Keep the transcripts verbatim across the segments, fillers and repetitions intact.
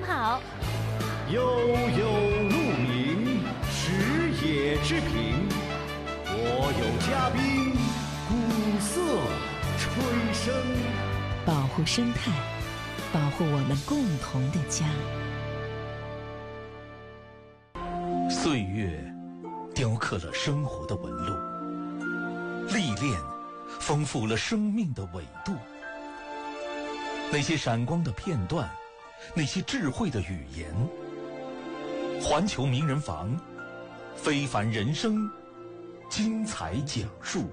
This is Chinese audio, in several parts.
好。 悠悠鹿鸣，食野之苹。我有嘉宾，鼓瑟吹笙。 保护生态，保护我们共同的家。 岁月雕刻了生活的纹路，历练丰富了生命的纬度。那些闪光的片段，那些智慧的语言。环球名人房，非凡人生，精彩讲述。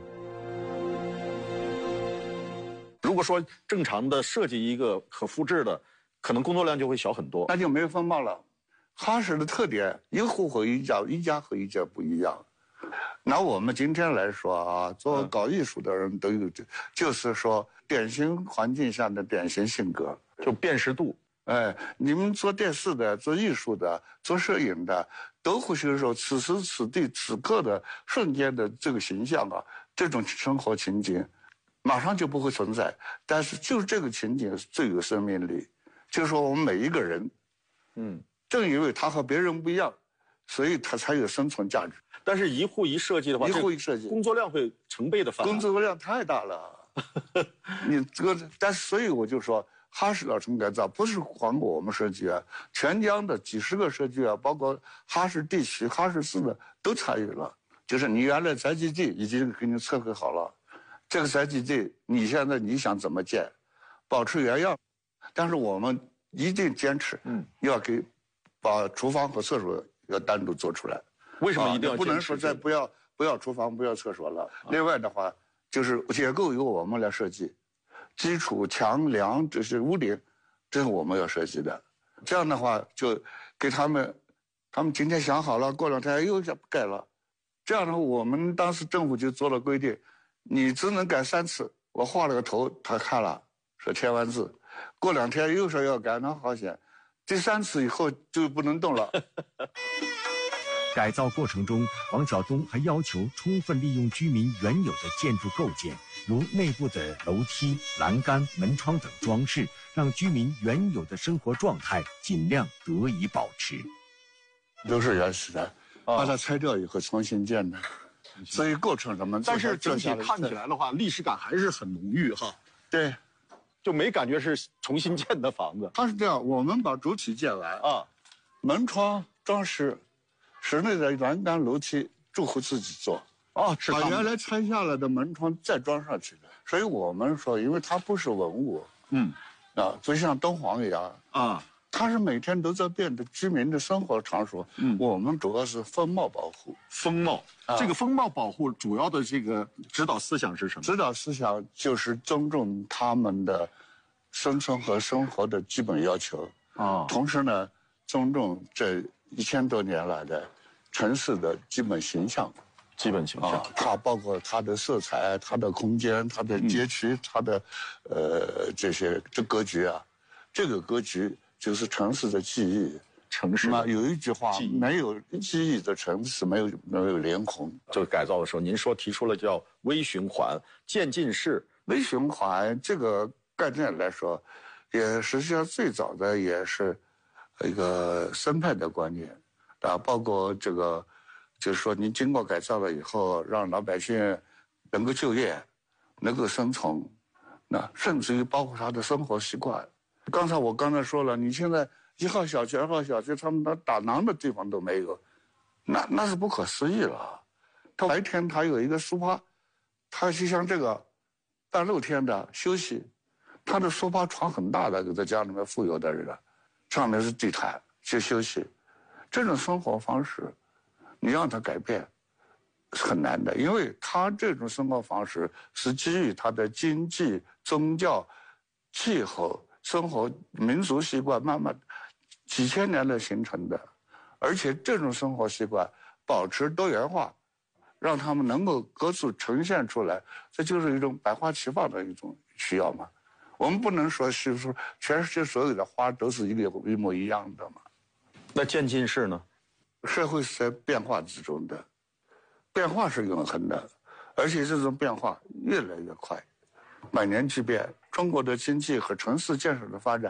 如果说正常的设计一个可复制的，可能工作量就会小很多， 那就没有风貌了。哈式的特点，一户和一家，一家和一家不一样。拿我们今天来说啊，做搞艺术的人都有，嗯、就是说典型环境下的典型性格， 就辨识度。 哎，你们做电视的、做艺术的、做摄影的，都会是说此时此地此刻的瞬间的这个形象啊，这种生活情景，马上就不会存在。但是就是这个情景最有生命力，就是说我们每一个人，嗯，正因为他和别人不一样，所以他才有生存价值。 但是一户一设计的话， 一户一设计， 工作量会成倍的翻。 工作量太大了，你这个，但是所以我就说。哈式老城改造不是光我们设计啊，全疆的几十个设计啊，包括哈式地区、哈式市的都参与了。就是你原来宅基地已经给你测绘好了，这个宅基地你现在你想怎么建，保持原样，但是我们一定坚持，嗯，要给把厨房和厕所要单独做出来。 为什么一定要、 啊、不能说再不要不要厨房不要厕所了？啊、另外的话，就是结构由我们来设计。基础墙梁这是屋顶，这是我们要设计的。这样的话，就给他们，他们今天想好了，过两天又改了。这样的话，我们当时政府就做了规定，你只能改三次。我画了个头，他看了，说签完字，过两天又说要改，那好险，第三次以后就不能动了。 改造过程中，王晓东还要求充分利用居民原有的建筑构件，如内部的楼梯、栏杆、门窗等装饰，让居民原有的生活状态尽量得以保持。 都是原始的，把它拆掉以后重新建的，所以过程什么？ 但是整体看起来的话，历史感还是很浓郁哈。 对， 就没感觉是重新建的房子。 它是这样，我们把主体建完啊，门窗装饰。室内的栏杆、楼梯，住户自己做哦，是把原来拆下来的门窗再装上去的。所以我们说，因为它不是文物，嗯，啊，就像敦煌一样啊，它是每天都在变的居民的生活场所。嗯，我们主要是风貌保护。 风貌，啊、这个风貌保护主要的这个指导思想是什么？ 指导思想就是尊重他们的生存和生活的基本要求啊，同时呢，尊重这一千多年来的城市的基本形象， 基本形象， 啊、它包括它的色彩、它的空间、它的街区、嗯、它的呃这些这格局啊，这个格局就是城市的记忆。 城市那有一句话，没有记忆的城市没有没有灵魂。 这个改造的时候，您说提出了叫微循环、渐进式。 微循环这个概念来说，也实际上最早的也是一个生态的观念啊，包括这个，就是说你经过改造了以后，让老百姓能够就业，能够生存，那甚至于包括他的生活习惯。刚才我刚才说了，你现在一号小区、二号小区，他们连打囊的地方都没有，那那是不可思议了。他白天他有一个书趴，他就像这个半露天的休息，他的书趴床很大的，有在家里面富有的人，上面是地毯去休息，这种生活方式，你让他改变是很难的，因为他这种生活方式是基于他的经济、宗教、气候、生活、民族习惯慢慢几千年来形成的，而且这种生活习惯保持多元化，让他们能够各自呈现出来，这就是一种百花齐放的一种需要嘛。我们不能说是说全世界所有的花都是一个一模一样的嘛。 那渐进式呢？ 社会是在变化之中的，变化是永恒的，而且这种变化越来越快，百年巨变。中国的经济和城市建设的发展